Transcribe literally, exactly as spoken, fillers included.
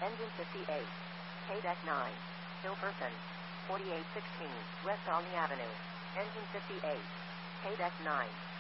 Engine fifty-eight. K-Deck nine. Hill person. forty-eight sixteen, West Olney Avenue. Engine fifty-eight. K-Deck nine.